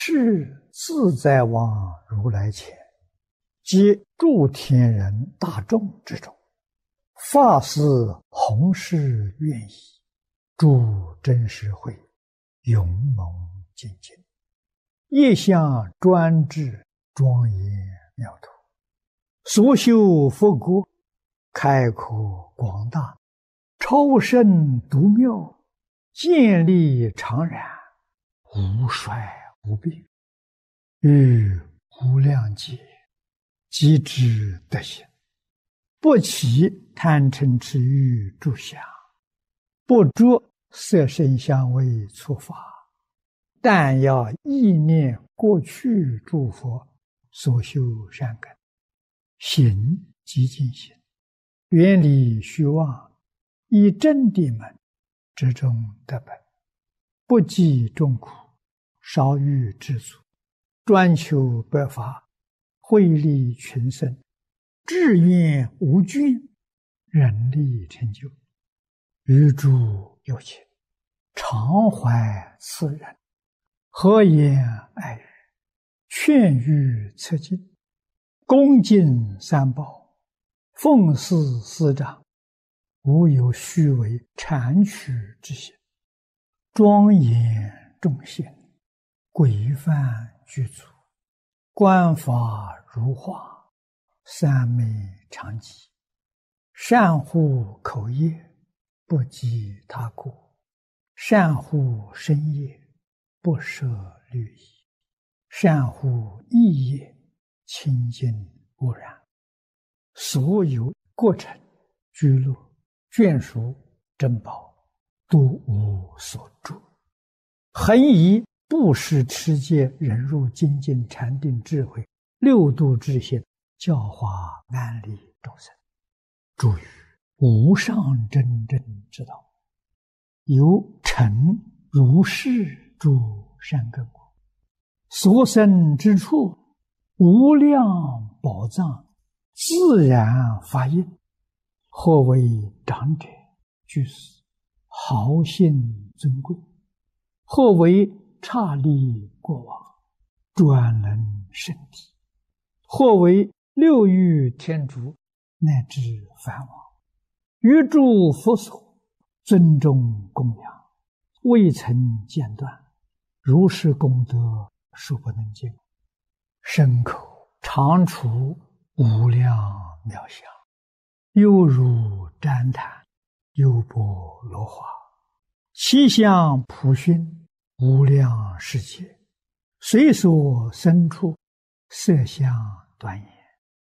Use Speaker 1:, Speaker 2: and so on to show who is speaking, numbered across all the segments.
Speaker 1: 是自在往如来前，及诸天人大众之中，发誓弘誓愿意，诸真实会勇猛精进，业相专制庄严妙土，所修佛国开阔广大，超胜独妙，建立常然，无衰无病，于无量劫即知德行，不起贪嗔痴欲诸相，不着色声香味触法，但要意念过去诸佛所修善根，行即净行，远离虚妄，以真谛门之中得本，不计众苦，少欲知足，专求百法，惠利群生，志愿无倦，忍力成就，于诸有情，常怀慈仁，和颜爱语，劝喻策进，恭敬三宝，奉事师长，无有虚伪谄曲之心，庄严众贤，规范具足，观法如画，三昧常寂，善护口业，不及他过，善护身业，不舍律仪，善护意业，清净无染，所有过程居乐眷属珍宝，都无所住，恒以布施持戒忍辱精进禅定智慧六度之行，教化安利众生，诸于无上真正之道，由成如是诸善根果，所生之处无量宝藏，自然发应，或为长者居士，豪信尊贵，或为刹利国王，专能圣体，或为六欲天竺，乃至梵王，于诸佛所尊重供养，未曾间断，如是功德数不能尽，身口常处无量妙相，犹如旃檀，优波罗花，其相普熏，无量世界，随所生处，色相端严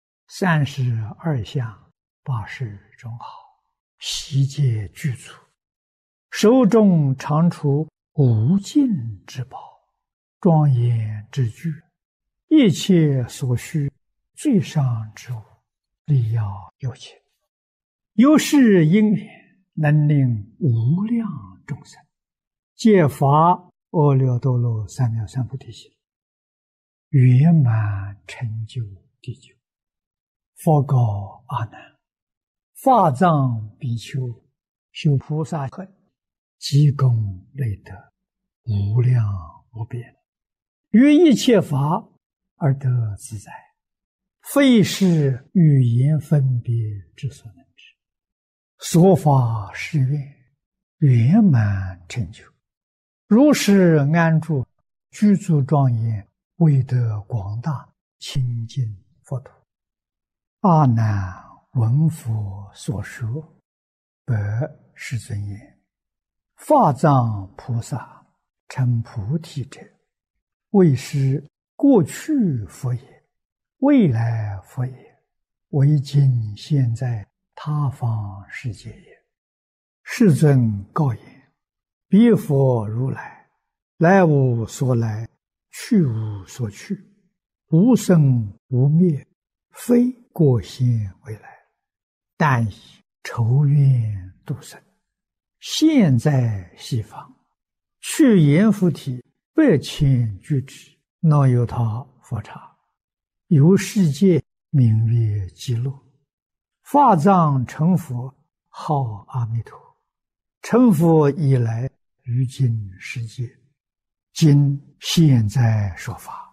Speaker 1: ，32相80种好，悉皆具足，手中常处无尽之宝，庄严之具，一切所需最上之物，力要有情，由是因缘，能令无量众生皆发阿耨多罗三藐三菩提心，圆满成就地久。佛告阿难：法藏比丘修菩萨行，积功累德，无量无边，于一切法而得自在，非是语言分别之所能知。所发誓愿，圆满成就，如是安住，居住庄严，威德广大，清净佛土。阿难闻佛所说，白世尊言：法藏菩萨成菩提者，为是过去佛也，未来佛也，为今现在他方世界也。世尊告言：彼佛如来，来无所来，去无所去，无生无灭，非过现未来，但以仇怨度生，现在西方，去阎浮提8,000俱胝，那由他佛刹，由世界名曰极乐。法藏成佛，号阿弥陀，成佛以来，于今世界今现在说法。